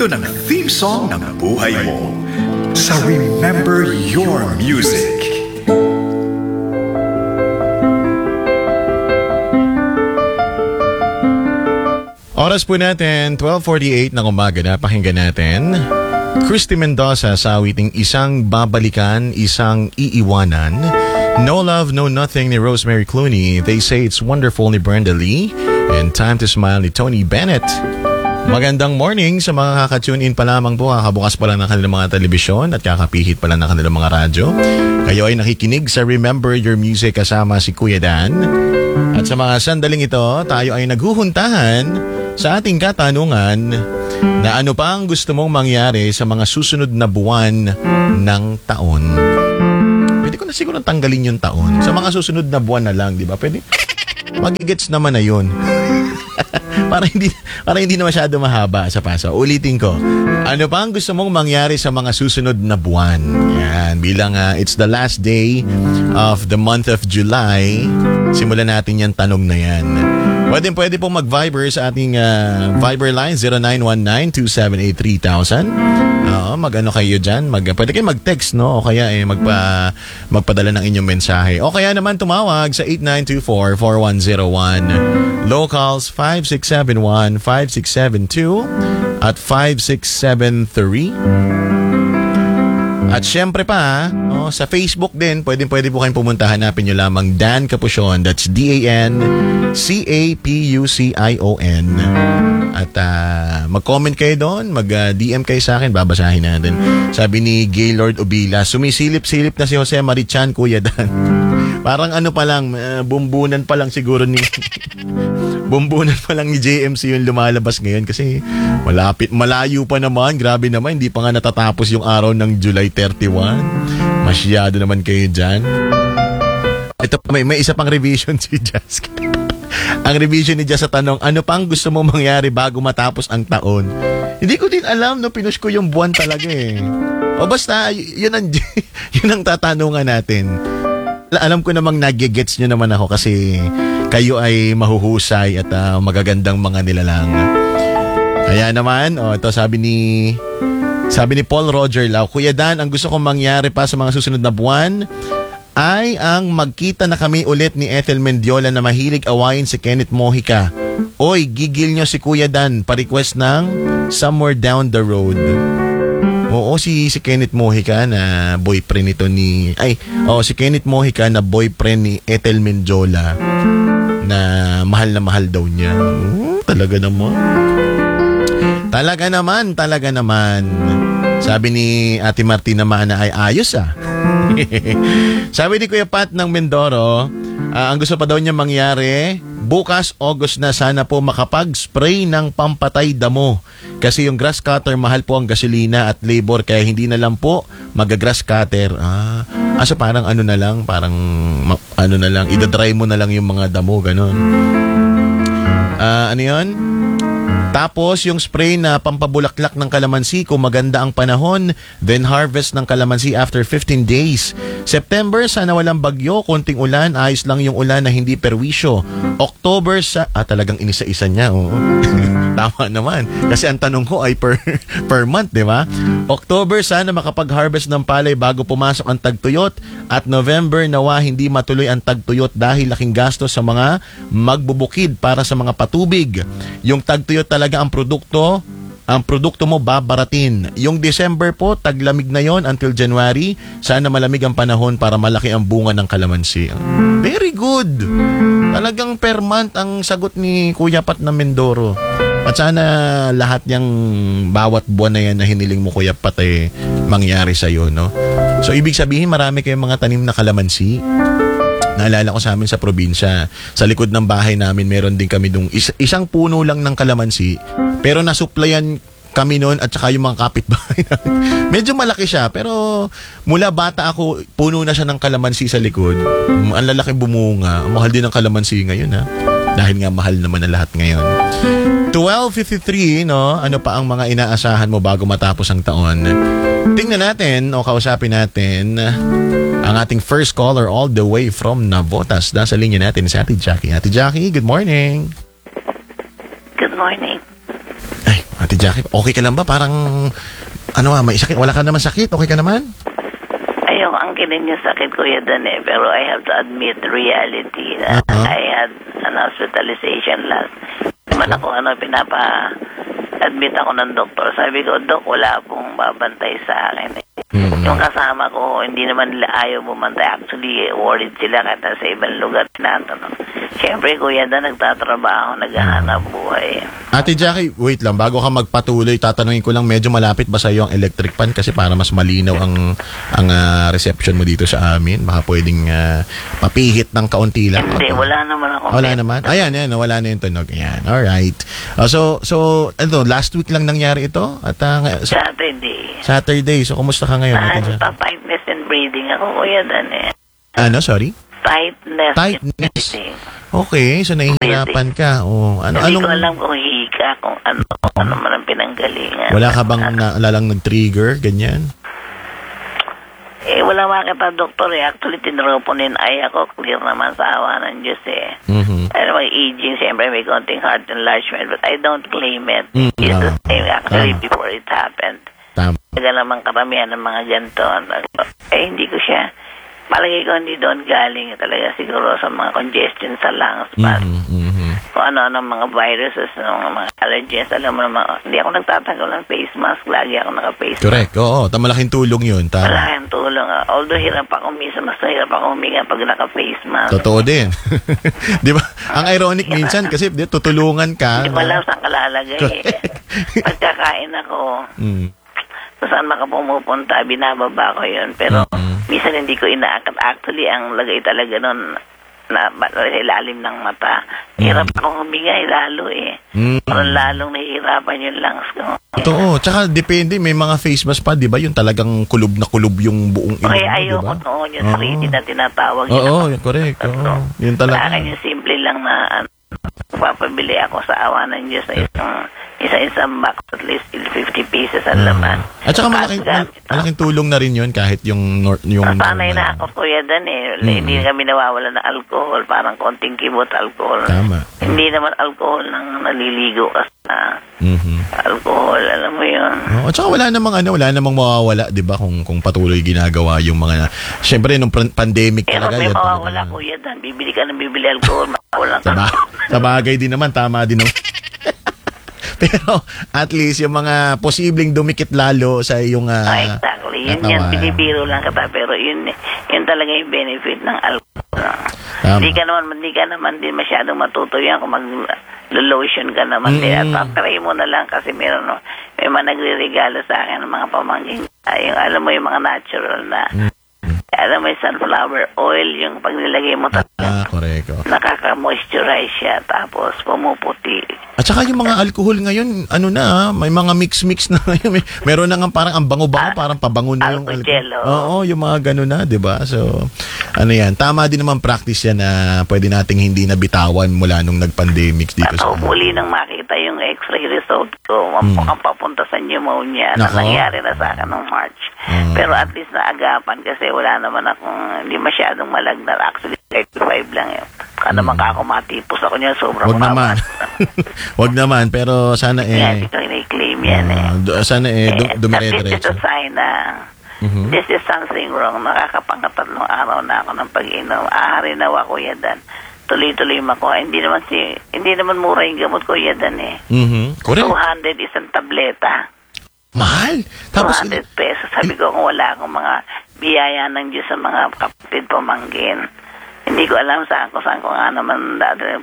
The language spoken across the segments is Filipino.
Ito ng theme song ng buhay mo sa Remember Your Music. Oras po natin, 12:48 ng umaga na. Pakinggan natin Christy Mendoza sa awiting Isang Babalikan, Isang Iiwanan. No Love, No Nothing ni Rosemary Clooney. They Say It's Wonderful ni Brenda Lee. And Time to Smile ni Tony Bennett. Magandang morning sa mga kakatune in pa lamang po. Kakabukas pa lang ng kanilang mga telebisyon at kakapihit pa lang ng kanilang mga radyo. Kayo ay nakikinig sa Remember Your Music kasama si Kuya Dan. At sa mga sandaling ito, tayo ay naghuhuntahan sa ating katanungan na ano pa ang gusto mong mangyari sa mga susunod na buwan ng taon. Pwede ko na siguro tanggalin yung taon. Sa mga susunod na buwan na lang, di ba? Pwede. Magigets naman na yun. para hindi na masyado mahaba sa paso. Ulitin ko. Ano pa ang gusto mong mangyari sa mga susunod na buwan? Yan. Bilang it's the last day of the month of July, simulan natin yung tanong na yan. Pwede pong mag-Viber sa ating Viber line 0919-278-3000. Mag-ano kayo dyan? Pwede kayo mag-text, no? O kaya magpadala ng inyong mensahe. O kaya naman tumawag sa 8924-4101. Locals 5671, 5672 at 5673. At syempre pa, sa Facebook din, pwede po kayong pumunta. Hanapin nyo lamang Dan Capucion. That's DANCAPUCION. At mag-comment kayo doon, mag-DM kayo sa akin, babasahin natin. Sabi ni Gaylord Obila, sumisilip-silip na si Jose Marichan, Kuya Dan. Parang ano pa lang, bumbunan pa lang siguro ni... bumbunan pa lang ni JMC yung lumalabas ngayon kasi malayo pa naman, grabe naman, hindi pa nga natatapos yung araw ng July 31. Masyado naman kayo dyan. Ito, may isa pang revision si Jazz. Ang revision ni Jazz sa tanong, ano pang gusto mong mangyari bago matapos ang taon? Hindi ko din alam, no, pinush ko yung buwan talaga eh. O basta, yun ang tatanungan natin. Alam ko namang nagigets nyo naman ako kasi kayo ay mahuhusay at magagandang mga nilalang. Kaya naman, ito sabi ni Paul Roger Lau, Kuya Dan, ang gusto kong mangyari pa sa mga susunod na buwan ay ang magkita na kami ulit ni Ethel Mendiola na mahilig awayin si Kenneth Mojica. Oy, gigil nyo si Kuya Dan, pa-request ng Somewhere Down the Road. Oo, si Kenneth Mojica na boyfriend nito si Kenneth Mojica na boyfriend ni Ethel Mendiola na mahal daw niya. Talaga naman. Sabi ni Ate Martina Mana ay ayos Sabi ni Kuya Pat ng Mindoro, ang gusto pa daw niya mangyari, bukas August na sana po makapag-spray ng pampatay damo. Kasi yung grass cutter, mahal po ang gasolina at labor kaya hindi na lang po mag-grass cutter. So parang idadry mo na lang yung mga damo, ganun. Ano yun? Tapos yung spray na pampabulaklak ng kalamansi kung maganda ang panahon, then harvest ng kalamansi after 15 days. September, sana walang bagyo, konting ulan, ayos lang yung ulan na hindi perwisyo. October, talagang inisa-isa niya, oo. Tama naman. Kasi ang tanong ko ay per month, di ba? October, sana makapag-harvest ng palay bago pumasok ang tagtuyot. At November, nawa hindi matuloy ang tagtuyot dahil laking gastos sa mga magbubukid para sa mga patubig. Yung tagtuyot talaga ang produkto mo babaratin. Yung December po, taglamig na yon until January. Sana malamig ang panahon para malaki ang bunga ng kalamansi. Very good. Talagang per month ang sagot ni Kuya Pat na Mindoro. At sana lahat yung bawat buwan na yan na hiniling mo, Kuya Pat, mangyari sa'yo, no? So, ibig sabihin, marami kayong mga tanim na kalamansi. Naalala ko sa amin sa probinsya, sa likod ng bahay namin, meron din kami dung isang puno lang ng kalamansi, pero nasuplayan kami noon at saka yung mga kapitbahay namin. Medyo malaki siya, pero mula bata ako, puno na siya ng kalamansi sa likod. Ang lalaki bumunga. Mahal din ng kalamansi ngayon, ha? Dahil nga mahal naman na lahat ngayon. 12:53, no? Ano pa ang mga inaasahan mo bago matapos ang taon? Tingnan natin o kausapin natin ang ating first caller all the way from Navotas. Nasa linya natin si Ate Jackie. Ate Jackie, good morning. Good morning. Ay, Ate Ate Jackie, okay ka lang ba? Parang, may sakit? Wala ka naman sakit? Okay ka naman? Ayoko angkinin yung sakit ko yan pero I have to admit reality na I had an hospitalization last. Naman ako, admit ako ng doktor. Sabi ko, Dok, wala pong babantay sa akin. Yung kasama ko, hindi naman nila ayaw bumantay. Actually, worried sila kahit sa ibang lugar. Tinatanong. Siyempre, kuya na nagtatrabaho, naghahanap buhay. Ate Jackie, wait lang. Bago ka magpatuloy, tatanungin ko lang, medyo malapit ba sa iyo ang electric fan? Kasi para mas malinaw ang reception mo dito sa amin. Baka pwedeng papihit ng kaunti lang. Hindi, wala naman ako. Wala naman? Ayan, wala na yung tunog. Ayan, alright. So, last week lang nangyari ito? At Saturday. So, kumusta ka ngayon? Tightness and breathing ako, kuya Sorry? Tightness. Okay, so nahihirapan ka. Hindi ko alam kung hika, kung ano man ang pinanggalingan. Wala ka bang lalang nag-trigger, ganyan? Wala makita, doktor. Actually, tinroponin ay ako. Clear naman sa awa ng Diyos may aging, siyempre may konting heart enlargement, but I don't claim it. It's the same actually before it happened. Tama. Taga namang karamihan ng mga ganito. Hindi ko siya. Palagi ko hindi doon galing talaga siguro sa mga congestion sa lungs. Kung ano-ano mga viruses, mga allergens. Alam mo naman, hindi ako nagtatanggal ng face mask. Lagi ako naka-face mask. Correct. Oo. Malaking tulong yun. Malaking tulong. Although hirap ako mas hirap ako huminga pag naka-face mask. Totoo din. Di ba? Ang ironic minsan kasi tutulungan ka. Hindi ko alam saan kalalagay. Pagkakain ako, kung saan makapumupunta, binababa ko yun. Pero minsan hindi ko inaakit. Actually, ang lagay talaga nun na ilalim ng mata. Hirap akong huminga, lalo Parang lalong nahihirapan yung lungs ko. Totoo. Tsaka depende, may mga face mask pa, di ba? Yung talagang kulob na kulob yung buong ilong. Okay, ayoko noon. Yung 3D na tinatawag. Oo, correct. Yun talaga. Sa akin yung simple lang na papabili ako sa awa ng Diyos na isa-isang box, at least 50 pieces ang laman. At saka malaking tulong na rin yun kahit yung sanay na ako, kuya, hindi kami nawawala ng alcohol, parang konting kibot alcohol. Tama. Hindi naman alcohol nang naliligo ka na alcohol, alam mo yun. At saka wala namang mawawala, di ba, kung patuloy ginagawa yung mga, syempre nung pandemic talaga. May mawawala, kuya, bibili ka ng bibili alcohol, mawawala ka. Sa bagay din naman, tama din naman. Pero at least yung mga posibleng dumikit lalo sa iyong exactly. Yun binibiro lang kita, pero yun talaga yung benefit ng alcohol. Hindi ka naman din masyadong matuto yan kung mag-lotion ka naman din. At try mo na lang kasi may mga nagre-regalo sa akin ng mga pamangkin. Alam mo yung mga natural na alam mo yung sunflower oil, yung pag nilagay mo talaga. Correct. Nakaka-moisturize siya, tapos pumuputi. At saka yung mga alcohol ngayon, may mga mix-mix na ngayon. Meron na nga parang ang bango-bango, parang pabango na yung alcohol. Oo, yung mga gano'n na, di ba? So, yan. Tama din naman practice yan na pwede nating hindi nabitawan mula nung nag-pandemic dito sa muli nang makita yung x-ray result ko, mukhang papunta sa pneumonia na nangyari na sa akin ng March. Pero at least naagapan kasi wala naman akong, hindi masyadong malagnar. Actually, 35 lang yun. Naman ako matipos ako niya, sobrang Wag naman. Wag naman, pero sana hindi ko i-claim yan sana dumire-diretso. This is a sign na this is something wrong. Nakakapangatlong araw na ako ng pag-inom. Aharinaw ako yadan. Tuloy-tuloy makuha. Hindi naman mura yung gamot ko yadan Correct. 200 isang tableta. Mahal? Tapos 200 pesos. Sabi ko kung wala akong mga biyaya ng Diyos sa mga kapatid pamangkin. Hindi ko alam saan ko nga naman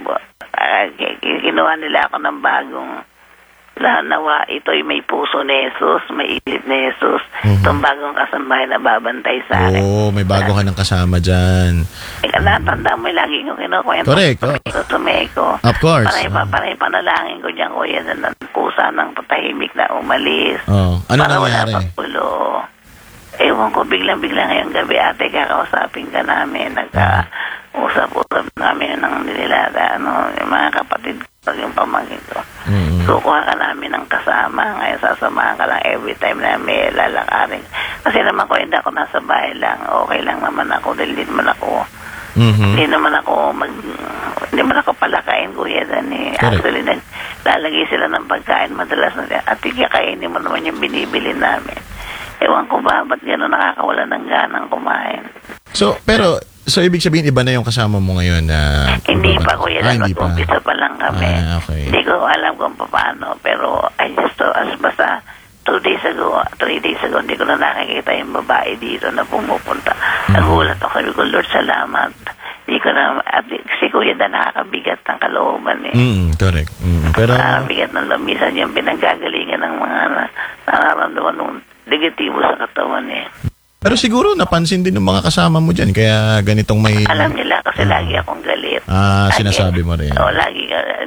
kinuha nila ako ng bagong nawa. Ito'y may puso ni Jesus, may isip ni Jesus. Itong bagong kasambahay na babantay sa akin. May bago ka ng kasama dyan. Natanda mo lagi ko kinukwento. Correct. Tumeko. Of course. Panay panalangin ko dyan, kuya, ng pusa ng patahimik na umalis. Ano nangyari? Para wala pagpulo. Ewan ko, biglang-biglang ngayong gabi, ate, kakausapin ka namin. Nagka-usap-usap namin ng nililata, yung mga kapatid ko, yung pamangkin ko. Kukuha ka namin ng kasama. Ngayon, sasamahan ka lang every time na may lalakarin. Kasi naman ko, hindi ako nasa bahay lang. Okay lang naman ako, dahil din naman ako Hindi naman ako palakain, Kuya Dan eh. Actually, lalagay sila ng pagkain madalas na at kakainin mo naman yung binibili namin. Ewan ko ba, ba't gano'n nakakawala ng ganang kumain? So ibig sabihin iba na yung kasama mo ngayon na... Hindi pa, Kuya Dan. Mag-umpisa pa lang kami. Okay. Hindi ko alam kung paano, pero basta 3 days ago, hindi ko na nakikita yung babae dito na pumupunta. Nagulat ako, sabi ko, Lord, salamat. Hindi ko na, at si Kuya Dan nakakabigat ng kalooban eh. Correct. Pero... Nakakabigat ng lamisan yung pinanggagalingan ng mga nararamdaman ng negatibo sa katawan eh. Pero siguro napansin din ng mga kasama mo dyan, kaya ganitong may... Alam nila kasi lagi akong galit. Sinasabi mo rin. Lagi.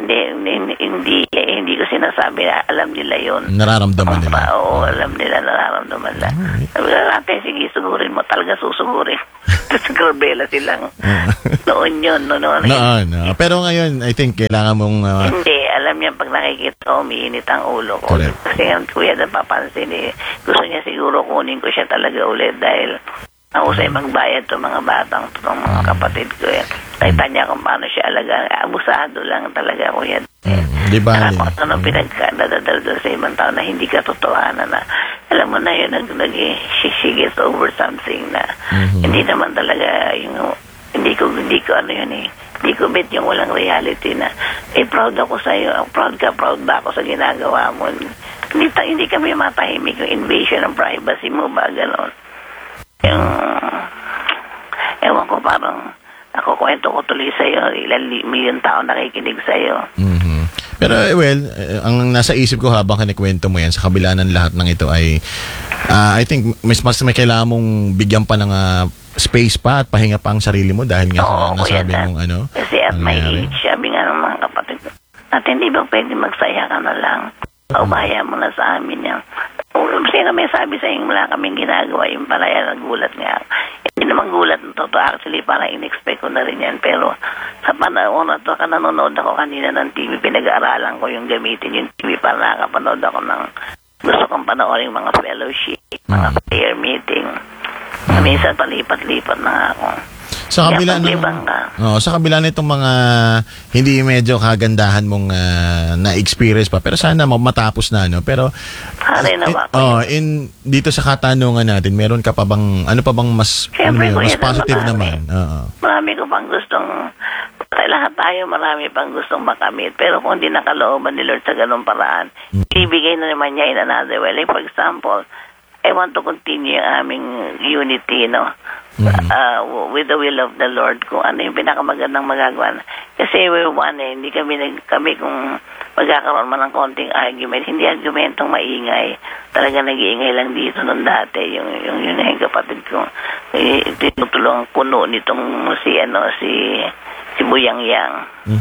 Hindi ko sinasabi na alam nila yun. Nararamdaman nila. Oo, alam nila, nararamdaman nila. Sabi natin, sige, sugurin mo. Talaga susugurin. Grabela silang noon yun. Noon. Pero ngayon, I think kailangan mong... Hindi, alam niya pag nakikita umiinit ang ulo ko. Correct. Kasi ang Kuya napapansin gusto niya siguro kunin ko siya talaga ulit dahil nausay magbayad to mga batang to mga kapatid ko yan. Nakita niya kung paano siya alaga. Abusado lang talaga, Kuya. Di ba? Ano pinagkadadadal doon sa ibang tao na hindi katotohanan na alam mo na yun, she gets over something na hindi naman talaga yung hindi ko ano yun eh. Hindi ko bet yung walang reality na proud ako sa iyo. Proud ba ako sa ginagawa mo? Hindi kami matahimik yung invasion ng privacy mo ba gano'n? Yung ewan ko, parang ako kwento ko tuloy sa iyo, ilang milyon tao nakikinig sa iyo. Pero ang nasa isip ko habang kinikwento mo yan, sa kabila ng lahat ng ito ay I think mas may kailangan mong bigyan pa ng space pa at pahinga pa ang sarili mo dahil nga sa nasabi mong ano. Kasi at my age, sabi nga ng mga kapatid ko, at hindi ba pwede magsaya ka na lang? O bahaya mo na sa amin yan. Kasi may sabi sa inyo, wala kaming ginagawa, yung palaya, nagulat nga. Hindi naman gulat ng totoo. Actually, parang in-expect ko na rin yan. Pero sa panahon na to, nanonood ako kanina ng TV, pinag-aaralan ko yung gamitin yung TV para nakapanood ako ng gusto kong panoorin mga fellowship, mga prayer meeting. Minsan palipat-lipat na ako. Sa kabila sa kabila nitong mga hindi medyo kagandahan mong na-experience pa, pero sana matapos na, no? Pero dito sa katanungan natin, meron ka pa bang mas mas positive naman? Marami ko pang gustong lahat tayo, marami pang gustong makamit, pero kung di nakalooban ni Lord sa ganung paraan, ibigay na naman niya in another way. Like for example, I want to continue aming unity, no? With the will of the Lord, kung ano yung pinakamagandang magagawa. Kasi we're one hindi kami kung magkakaroon man ng konting argument, hindi argumentong maingay. Talaga nag-iingay lang dito nung dati, yung kapatid ko. Tinutulungan kuno nitong si Buyang Yang.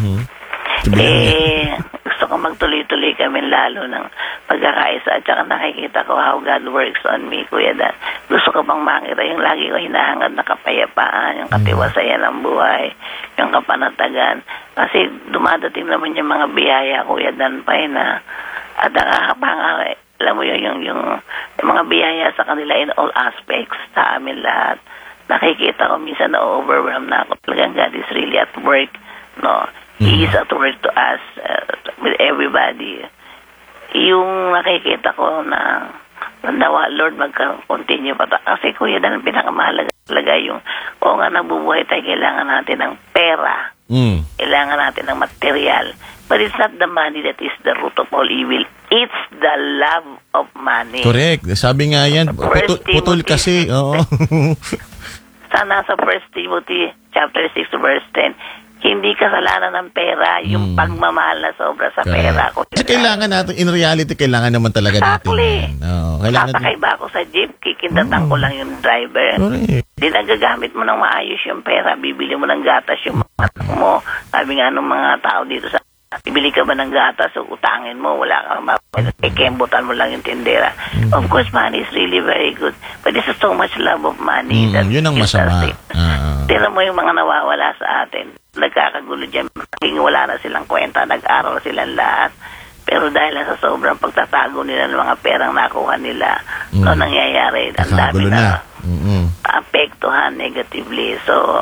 Gusto ko magtuloy-tuloy kami lalo ng pagkakaisa at saka nakikita ko how God works on me, Kuya Dan. Gusto ko pang makita yung lagi ko hinahangad na kapayapaan, yung katiwasayan ng buhay, yung kapanatagan. Kasi dumadating naman yung mga biyaya, Kuya Dan, pa na at nakakapanga, alam mo yung mga biyaya sa kanila in all aspects sa amin lahat. Nakikita ko minsan na overwhelmed na ako. Talagang God is really at work, no? He is at work to us, with everybody. Yung nakikita ko na nawa, Lord, mag-continue pa. Kasi Kuya Dan, ang pinakamahalaga talaga yung, nabubuhay tayo, kailangan natin ng pera. Kailangan natin ng material. But it's not the money that is the root of all evil. It's the love of money. Correct. Sabi nga yan, putol kasi. Oo. Sana sa 1 Timothy chapter 6 verse 10, hindi kasalanan ng pera, yung pagmamahal na sobra sa pera. Kasi kailangan natin, in reality, kailangan naman talaga natin. Sasakay ba ako sa jeep, kikindatan ko lang yung driver. Di nagagamit mo ng maayos yung pera, bibili mo ng gatas yung mga anak mo. Sabi nga nung mga tao dito sa bibili ka ba ng gatas o utangin mo, wala kang kembutan mo lang yung tindera. Of course, money is really very good. But there's so much love of money. Yun ang masama. Tira mo yung mga nawawala sa atin. Nagkakagulo dyan. Wala na silang kwenta. Nag-aral silang lahat. Pero dahil sa sobrang pagtatago nila ng mga perang nakuha nila, nangyayari. Ang dami na apektuhan negatively. So,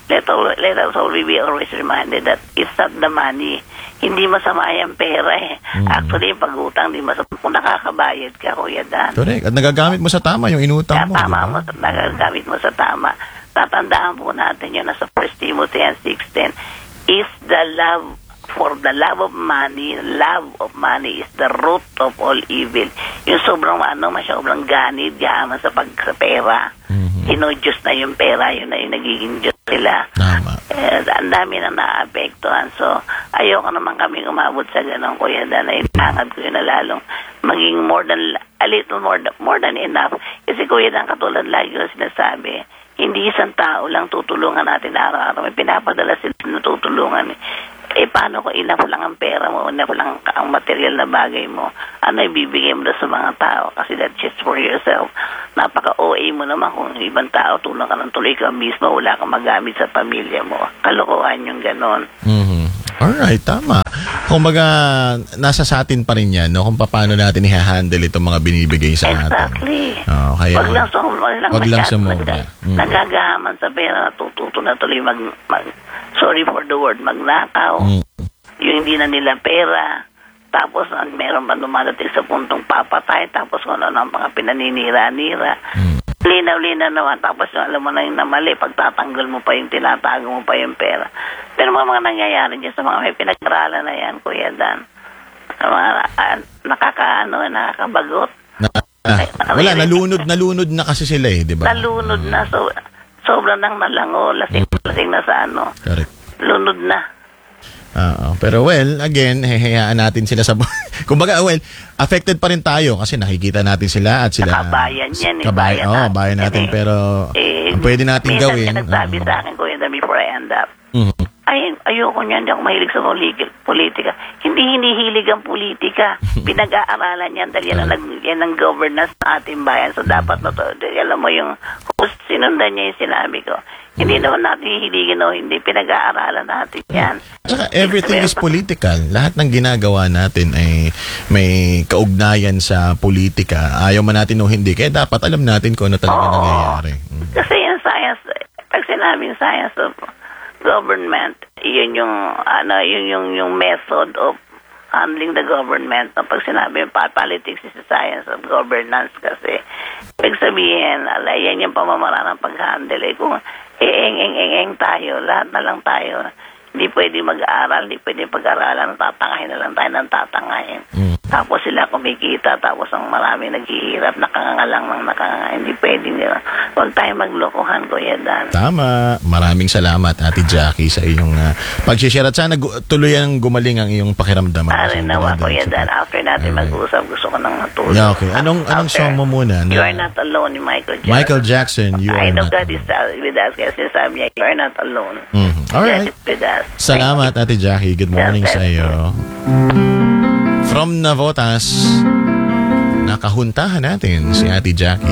let us always be always reminded that it's not the money. Hindi masama yung pera eh. Actually, pag-utang, di masama. Kung nakakabayad ka, Kuya Dan. Correct. At nagagamit mo sa tama yung inutang mo. Tama diba? mo, nagagamit mo sa tama. Tatandaan po natin yun na sa 1 Timothy 6:10 is the love. For the love of money is the root of all evil. Yung sobrang sobrang ganid, yaman sa pera. Diyos na yung pera, yun na yung nagiging Diyos nila. Tama. Ang dami na naapektuhan. So, ayoko naman kami umabot sa ganun, Kuya Dan, na inangad ko yun na lalong maging a little more than enough. Kasi Kuya Dan, katulad lagi ko sinasabi, hindi isang tao lang tutulungan natin araw-araw. May pinapadala sila na tutulungan. Paano kung enough lang ang pera mo, enough lang ang material na bagay mo, ano ibibigay mo na sa mga tao? Kasi that's just for yourself. Napaka-OA mo naman kung ibang tao, tulong ka ng tuloy ka mismo, wala kang magamit sa pamilya mo. Kalokohan yung ganon. Alright, tama. Kumbaga, nasa sa atin pa rin yan, no? Kung paano natin i-handle itong mga binibigay sa atin. Exactly. Kaya, wag lang sumobra. Nagagahaman sa pera, natututo na tuloy sorry for the word, magnakaw. Yung hindi na nila pera. Tapos, meron pa dumadating sa puntong papatay. Tapos, kung ano ang mga pinaninira-nira. Linaw-linaw naman. Tapos, alam mo na yung namali. Pagtatanggol mo pa yung tinatago mo pa yung pera. Pero mga nangyayari dyan sa mga may pinag-aralan na yan, Kuya Dan. Nakakabagot. Wala, nalunod na kasi sila eh, di ba? Nalunod na. So, sobrang nang nalango. Lasing na sa ano. Correct. Lunod na. Pero well, again, hehayaan natin sila sa... Kumbaga, affected pa rin tayo kasi nakikita natin sila at sila... Nakabayan yan. Bayan natin. Pero ang pwede natin gawin... Minsan nagsabi sa akin, Kuya Dan, before I end up, ayoko niyan, hindi ako mahilig sa politika. Hindi hinihilig ang politika. Pinag-aaralan yan dahil yan ang governance sa ating bayan. So, dapat na to. Alam mo yung sinundan niya yung sinabi ko. Hindi naman natin hihiligin o hindi. Pinag-aaralan natin yan. Saka everything is political. Lahat ng ginagawa natin ay may kaugnayan sa politika. Ayaw man natin o hindi. Kaya dapat alam natin kung ano talaga nangyayari. Kasi yung science, pag sinabing science of government, yun yung method of handling the government. Pag sinabi yung politics is the science of governance kasi pag sabihin, yan yung pamamaraan ng pag-handle. Kung eng tayo, lahat na lang tayo, hindi pwede mag-aaral, hindi pwede pag-aralan, tatangahin na lang tayo ng tatangahin. Tapos sila kumikita, tapos ang marami naghihirap, nakangangalang ng hindi pwede nila. Huwag tayo maglokohan, Kuya Dan. Tama. Maraming salamat, Ate Jackie, sa iyong pag-share. At sana tuloy ang gumaling ang iyong pakiramdam. Pare nawa, Kuya Dan. After natin mag-usap, gusto ko nang matulog. Yeah, okay. Anong song mo muna? You Are Not Alone ni Michael Jackson. Michael Jackson, You Are Not Alone. I know God is with us. Kasi sabi niya, You Are Not Alone. Alright. Salamat, Ate Jackie. Good morning sa iyo. From Navotas, nakahuntahan natin si Ate Jackie.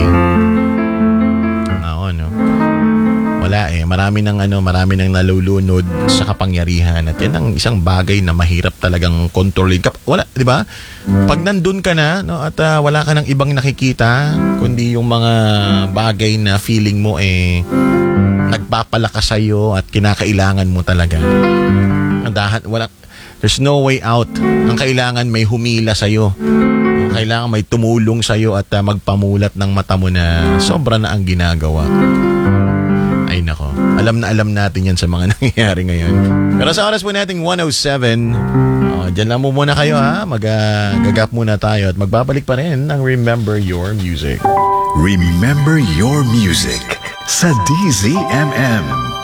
Wala marami nang nalulunod sa kapangyarihan at yan ang isang bagay na mahirap talagang kontrolin. Wala, 'di ba? Pag nandun ka na, at wala ka nang ibang nakikita kundi yung mga bagay na feeling mo nagpapalakas sa iyo at kinakailangan mo talaga. There's no way out. Ang kailangan may humila sa iyo. Kailangan may tumulong sa iyo at magpamulat ng mata mo na sobra na ang ginagawa. Ay nako, alam na alam natin yan sa mga nangyayari ngayon. Pero sa oras po nating 1:07, dyan lang muna kayo Mag-gagap muna tayo at magbabalik pa rin ang Remember Your Music. Remember Your Music sa DZMM.